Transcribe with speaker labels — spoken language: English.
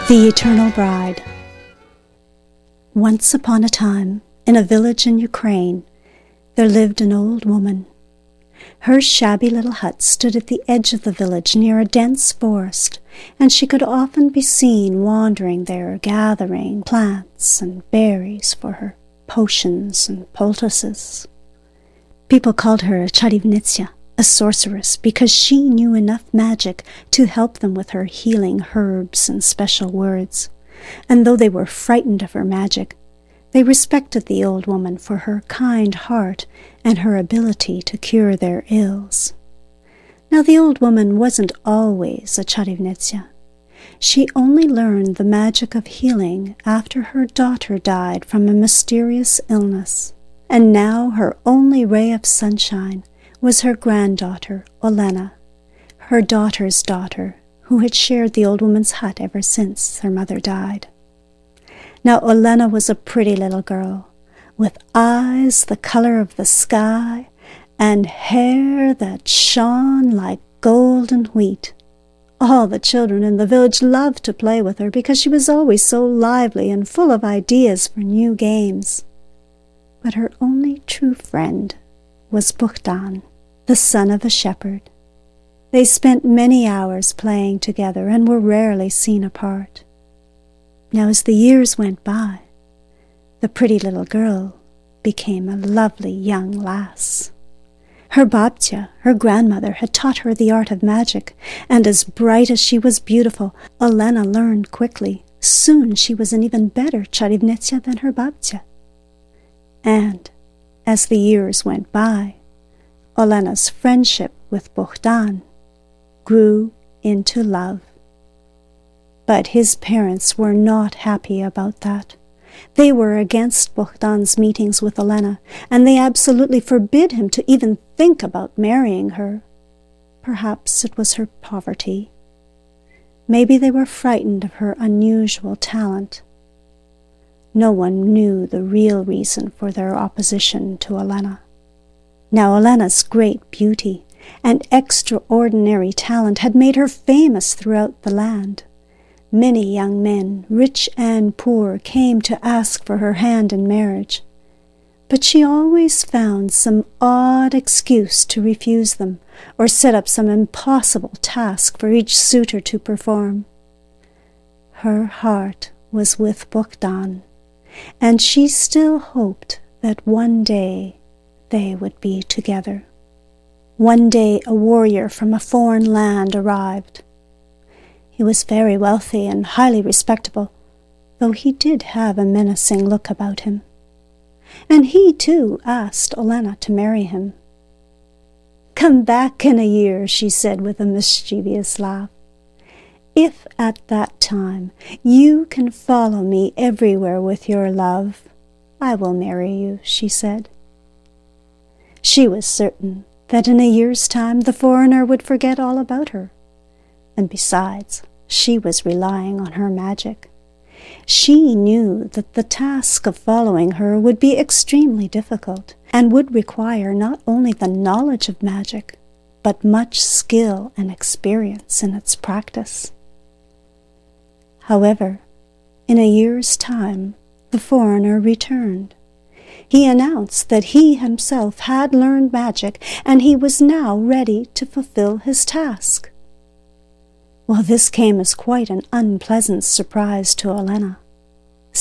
Speaker 1: The Eternal Bride. Once upon a time, in a village in Ukraine, there lived an old woman. Her shabby little hut stood at the edge of the village near a dense forest, and she could often be seen wandering there, gathering plants and berries for her potions and poultices. People called her a czarownica, a sorceress, because she knew enough magic to help them with her healing herbs and special words. And though they were frightened of her magic, they respected the old woman for her kind heart and her ability to cure their ills. Now the old woman wasn't always a czarownica. She only learned the magic of healing after her daughter died from a mysterious illness. And now her only ray of sunshine was her granddaughter, Olena, her daughter's daughter, who had shared the old woman's hut ever since her mother died. Now Olena was a pretty little girl, with eyes the color of the sky and hair that shone like golden wheat. All the children in the village loved to play with her because she was always so lively and full of ideas for new games. But her only true friend was Bogdan, the son of a shepherd. They spent many hours playing together and were rarely seen apart. Now as the years went by, the pretty little girl became a lovely young lass. Her babcia, her grandmother, had taught her the art of magic, and as bright as she was beautiful, Olena learned quickly. Soon she was an even better czarownica than her babcia. And as the years went by, Olena's friendship with Bogdan grew into love. But his parents were not happy about that. They were against Bogdan's meetings with Olena, and they absolutely forbid him to even think about marrying her. Perhaps it was her poverty. Maybe they were frightened of her unusual talent. No one knew the real reason for their opposition to Olena. Now Olena's great beauty and extraordinary talent had made her famous throughout the land. Many young men, rich and poor, came to ask for her hand in marriage, but she always found some odd excuse to refuse them, or set up some impossible task for each suitor to perform. Her heart was with Bogdan, and she still hoped that one day they would be together. One day a warrior from a foreign land arrived. He was very wealthy and highly respectable, though he did have a menacing look about him. And he, too, asked Olena to marry him. "Come back in a year," she said with a mischievous laugh. "If at that time you can follow me everywhere with your love, I will marry you," she said. She was certain that in a year's time the foreigner would forget all about her. And besides, she was relying on her magic. She knew that the task of following her would be extremely difficult, and would require not only the knowledge of magic, but much skill and experience in its practice. However, in a year's time, the foreigner returned. He announced that he himself had learned magic, and he was now ready to fulfill his task. Well, this came as quite an unpleasant surprise to Olena.